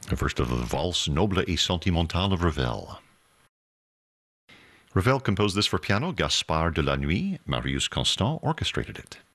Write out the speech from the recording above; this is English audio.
First of the valse Noble et Sentimentale of Ravel. Ravel composed this for piano. Gaspard de la Nuit, Marius Constant orchestrated it.